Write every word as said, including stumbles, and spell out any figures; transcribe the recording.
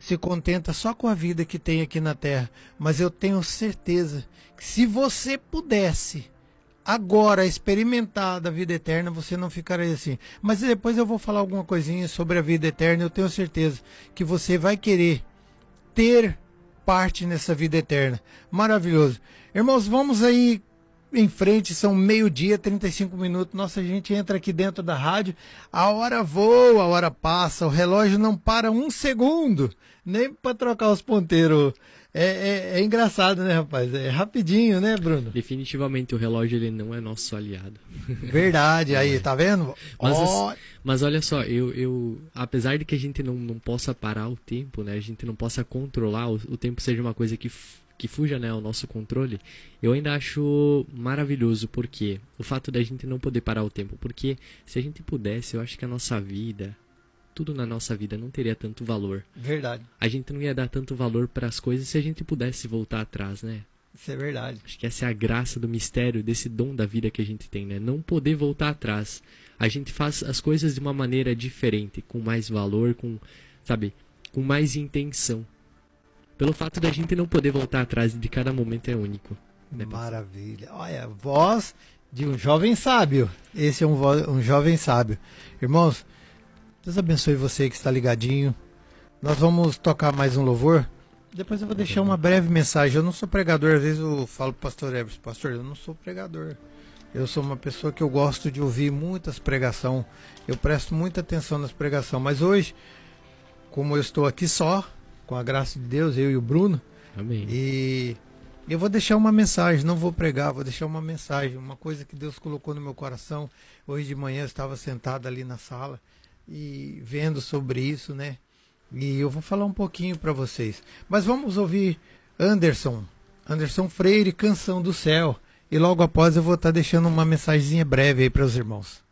se contenta só com a vida que tem aqui na Terra. Mas eu tenho certeza que se você pudesse agora experimentar da vida eterna, você não ficaria assim. Mas depois eu vou falar alguma coisinha sobre a vida eterna. Eu tenho certeza que você vai querer ter parte nessa vida eterna. Maravilhoso. Irmãos, vamos aí em frente, são meio-dia, trinta e cinco minutos. Nossa, a gente entra aqui dentro da rádio, a hora voa, a hora passa, o relógio não para um segundo, nem para trocar os ponteiros. É, é, é engraçado, né, rapaz? É rapidinho, né, Bruno? Definitivamente o relógio ele não é nosso aliado. Verdade, aí, tá vendo? Mas, Oh. mas olha só, eu, eu, apesar de que a gente não, não possa parar o tempo, né, a gente não possa controlar, o, o tempo seja uma coisa que, que fuja, né, ao nosso controle, eu ainda acho maravilhoso, porque o fato da gente não poder parar o tempo, porque se a gente pudesse, eu acho que a nossa vida, tudo na nossa vida não teria tanto valor. Verdade. A gente não ia dar tanto valor para as coisas se a gente pudesse voltar atrás, né? Isso é verdade. Acho que essa é a graça do mistério, desse dom da vida que a gente tem, né? Não poder voltar atrás. A gente faz as coisas de uma maneira diferente, com mais valor, com, sabe, com mais intenção. Pelo fato da gente não poder voltar atrás, de cada momento é único. Né? Maravilha. Olha, voz de um jovem sábio. Esse é um, vo- um jovem sábio. Irmãos, Deus abençoe você que está ligadinho. Nós vamos tocar mais um louvor. Depois eu vou deixar uma breve mensagem. Eu não sou pregador, às vezes eu falo pro pastor Everson, pastor, eu não sou pregador. Eu sou uma pessoa que eu gosto de ouvir muitas pregações. Eu presto muita atenção nas pregações. Mas hoje, como eu estou aqui só, com a graça de Deus, eu e o Bruno. Amém. E eu vou deixar uma mensagem, não vou pregar, vou deixar uma mensagem, uma coisa que Deus colocou no meu coração. Hoje de manhã eu estava sentado ali na sala e vendo sobre isso, né? E eu vou falar um pouquinho para vocês. Mas vamos ouvir Anderson, Anderson Freire, Canção do Céu. E logo após eu vou estar deixando uma mensagenzinha breve aí para os irmãos.